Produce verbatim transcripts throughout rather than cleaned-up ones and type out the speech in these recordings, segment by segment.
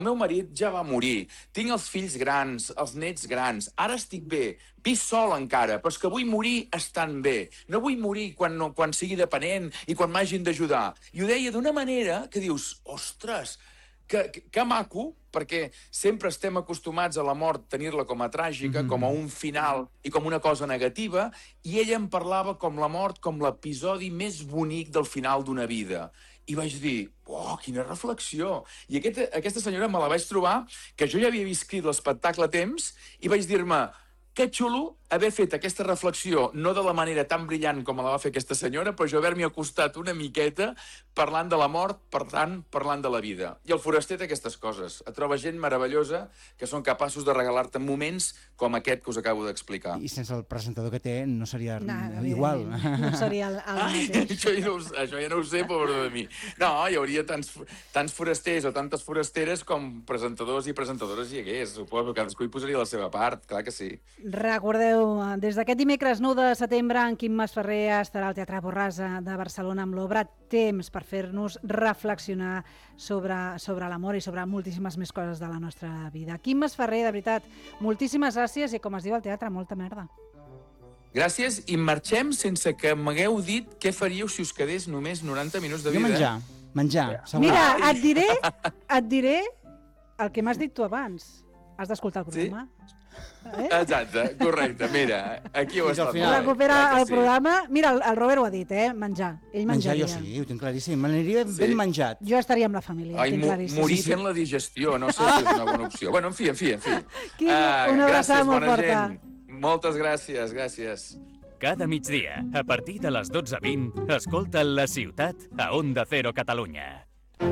El meu marit ja va morir, tinc els fills grans, els nets grans, ara estic bé, visc sol encara, però és que vull morir estant bé. No vull morir quan, no, quan sigui dependent i quan m'hagin d'ajudar. I ho deia d'una manera que dius, ostres, que, que, que maco, perquè sempre estem acostumats a la mort tenir-la com a tràgica, mm-hmm. com a un final i com una cosa negativa, i ella em parlava com la mort, com l'episodi més bonic del final d'una vida. I vaig dir, oh, quina reflexió. I aquest, aquesta senyora me la vaig trobar, que jo ja havia vist escrit l'espectacle a temps, i vaig dir-me, que xulo haver fet aquesta reflexió, no de la manera tan brillant com la va fer aquesta senyora, però jo haver-m'hi acostat una miqueta parlant de la mort, per tant, parlant de la vida. I el foraster té aquestes coses. Et troba gent meravellosa que són capaços de regalar-te moments com aquest que us acabo d'explicar. I sense el presentador que té no seria no, igual. No seria el, el Ai, mateix. això, ja no, això ja no ho sé, pobre de mi. No, hi hauria tants, tants forasters o tantes forasteres com presentadors i presentadores hi hagués. Suposo que cadascú hi posaria la seva part, clar que sí. Recordeu, des d'aquest dimecres nou de setembre, en Quim Masferrer estarà al Teatre Borràs de Barcelona amb l'obra Temps, per fer-nos reflexionar sobre, sobre l'amor i sobre moltíssimes més coses de la nostra vida. Quim Masferrer, de veritat, moltíssimes gràcies i, com es diu al teatre, molta merda. Gràcies, i marxem sense que m'hagueu dit què faríeu si us quedés només noranta minuts de vida. Jo menjar, menjar, segur. Mira, et diré, et diré el que m'has dit tu abans. Has d'escoltar el programa. Sí? Eh? Exacte, correcte. Mira, aquí ho Fins està. al final. Recupera el sí. programa. Mira, el, el Robert ho ha dit, eh? Menjar. Ell Menjar menjaria. jo sí, ho tinc claríssim. M'aniria Sí. ben menjat. Jo estaria amb la família, Ai, tinc mo claríssim. morir Sí, sí. fent la digestió, no sé si és una bona opció. Bueno, en fi, en fi, en fi. Quim, Ah, una abraçada gràcies, molt bona forta. gent. Moltes gràcies, gràcies. Cada migdia, a partir de les dotze vint, escolta La Ciutat a Onda Cero Catalunya.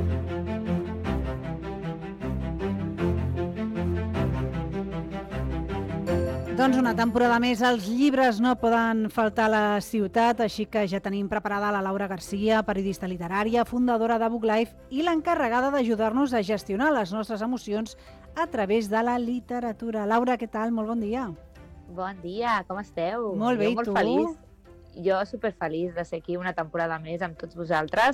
Doncs una temporada més, els llibres no poden faltar a la ciutat, així que ja tenim preparada la Laura Garcia, periodista literària, fundadora de Book Life i l'encarregada d'ajudar-nos a gestionar les nostres emocions a través de la literatura. Laura, què tal? Molt bon dia. Bon dia, com esteu? Molt bé, jo i molt tu? Feliç. Jo superfeliç de ser aquí una temporada més amb tots vosaltres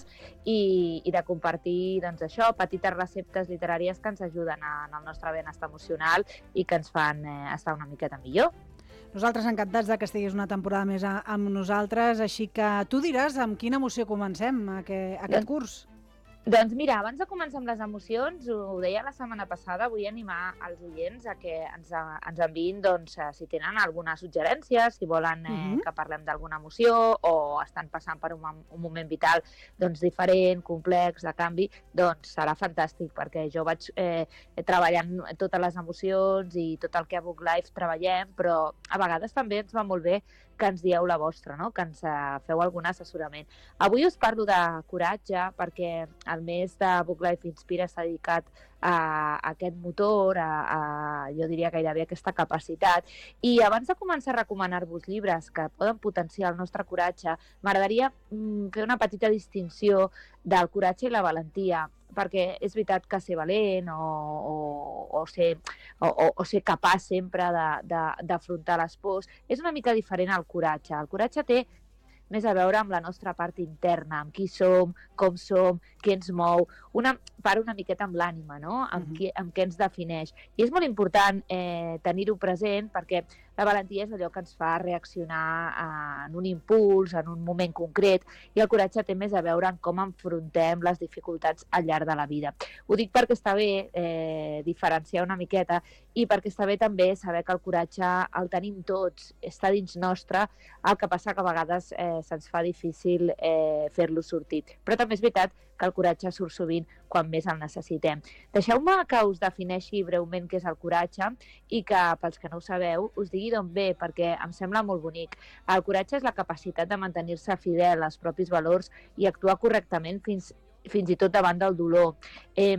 i, i de compartir doncs, això, petites receptes literàries que ens ajuden a, en el nostre benestar emocional i que ens fan eh, estar una miqueta millor. Nosaltres encantats de que estiguis una temporada més a, amb nosaltres, així que tu diràs amb quina emoció comencem aquest, aquest curs. Doncs mira, abans de començar amb les emocions, ho deia la setmana passada, vull animar els oients a que ens, ens enviïn doncs, si tenen alguna suggerència, si volen eh, uh-huh. que parlem d'alguna emoció o estan passant per un, un moment vital doncs, diferent, complex, de canvi, doncs serà fantàstic, perquè jo vaig eh, treballant totes les emocions i tot el que a Book Life treballem, però a vegades també ens va molt bé que ens dieu la vostra, no? Que ens feu algun assessorament. Avui us parlo de coratge perquè el mes de Book Life Inspira està dedicat a, a aquest motor, a, a, jo diria gairebé aquesta capacitat. I abans de començar a recomanar-vos llibres que poden potenciar el nostre coratge, m'agradaria mm, fer una petita distinció del coratge i la valentia, perquè és veritat que ser valent o, o, o, ser, o, o ser capaç sempre d'afrontar les pors és una mica diferent al coratge. El coratge té més a veure amb la nostra part interna, amb qui som, com som, què ens mou, una part una miqueta amb l'ànima, no? Amb, qui, amb què ens defineix. I és molt important eh, tenir-ho present perquè la valentia és allò que ens fa reaccionar en un impuls, en un moment concret, i el coratge té més a veure amb com enfrontem les dificultats al llarg de la vida. Ho dic perquè està bé eh, diferenciar una miqueta i perquè està bé també saber que el coratge el tenim tots, està dins nostre, el que passa que a vegades eh, se'ns fa difícil eh, fer-lo sortir. Però també és veritat que el coratge surt sovint quan més el necessitem. Deixeu-me que us defineixi breument què és el coratge i que, pels que no ho sabeu, us digui d'on ve, perquè em sembla molt bonic. El coratge és la capacitat de mantenir-se fidel als propis valors i actuar correctament fins, fins i tot davant del dolor. Eh,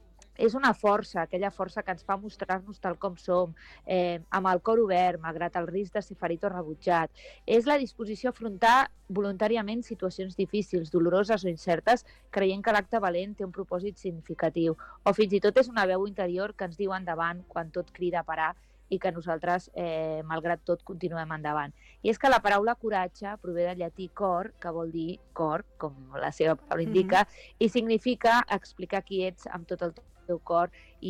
És una força, aquella força que ens fa mostrar-nos tal com som, eh, amb el cor obert, malgrat el risc de ser ferit o rebutjat. És la disposició a afrontar voluntàriament situacions difícils, doloroses o incertes, creient que l'acte valent té un propòsit significatiu. O fins i tot és una veu interior que ens diu endavant quan tot crida a parar i que nosaltres, eh, malgrat tot, continuem endavant. I és que la paraula coratge prové del llatí cor, que vol dir cor, com la seva paraula indica, mm-hmm. i significa explicar qui ets amb tot el teu seu cor